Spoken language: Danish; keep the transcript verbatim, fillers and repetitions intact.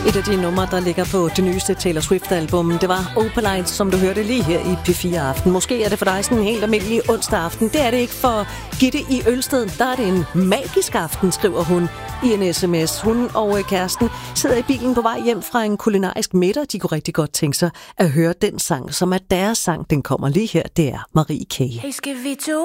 Et af de numre, der ligger på det nyeste Taylor Swift-album, det var Opalite, som du hørte lige her i P fire Aften. Måske er det for dig sådan en helt almindelig onsdag aften. Det er det ikke for Gitte i Ølsted. Der er det en magisk aften, skriver hun i en sms. Hun og kæresten sidder i bilen på vej hjem fra en kulinarisk middag. De kunne rigtig godt tænke sig at høre den sang, som er deres sang. Den kommer lige her. Det er Marie K. Hey, skal vi to